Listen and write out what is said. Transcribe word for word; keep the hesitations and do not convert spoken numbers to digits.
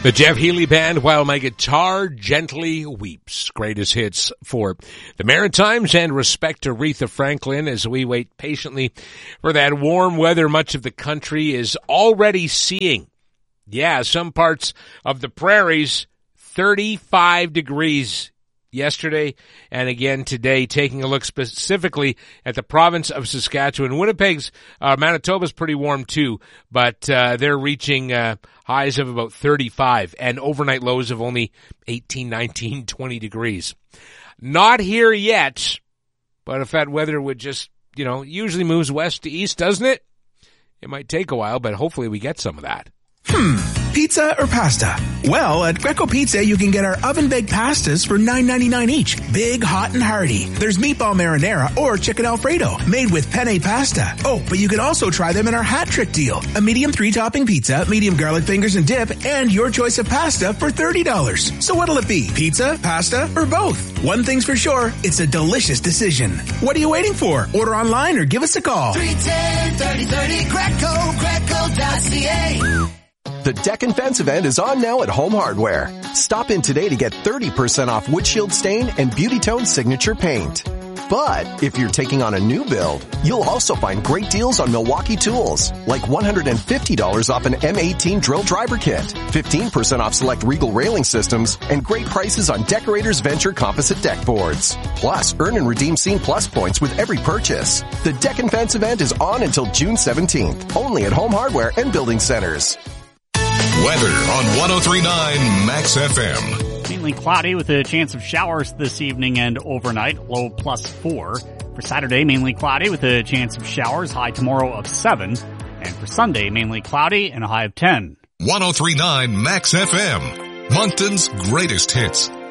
The Jeff Healey Band, While My Guitar Gently Weeps. Greatest hits for the Maritimes, and respect to Aretha Franklin as we wait patiently for that warm weather much of the country is already seeing. Yeah, some parts of the prairies, thirty-five degrees yesterday and again today. Taking a look specifically at the province of Saskatchewan. Winnipeg's, uh, Manitoba's pretty warm too, but uh, they're reaching uh, highs of about thirty-five and overnight lows of only eighteen, nineteen, twenty degrees. Not here yet, but if that weather would just, you know, usually moves west to east, doesn't it? It might take a while, but hopefully we get some of that. Hmm, pizza or pasta? Well, at Greco Pizza, you can get our oven-baked pastas for nine ninety-nine each. Big, hot, and hearty. There's meatball marinara or chicken Alfredo, made with penne pasta. Oh, but you can also try them in our hat trick deal. A medium three-topping pizza, medium garlic fingers and dip, and your choice of pasta for thirty dollars. So what'll it be? Pizza, pasta, or both? One thing's for sure, it's a delicious decision. What are you waiting for? Order online or give us a call. three one zero, thirty thirty, Greco, Greco dot C A. The Deck and Fence event is on now at Home Hardware. Stop in today to get thirty percent off windshield stain and Beauty Tone signature paint. But if you're taking on a new build, you'll also find great deals on Milwaukee tools, like one hundred fifty dollars off an M eighteen drill driver kit, fifteen percent off select Regal railing systems, and great prices on Decorators Venture composite deck boards. Plus, earn and redeem Scene Plus points with every purchase. The Deck and Fence event is on until June seventeenth, only at Home Hardware and Building Centers. Weather on one oh three point nine Max F M. Mainly cloudy with a chance of showers this evening and overnight, low plus four. For Saturday, mainly cloudy with a chance of showers, high tomorrow of seven. And for Sunday, mainly cloudy and a high of ten. one oh three point nine Max F M, Moncton's greatest hits.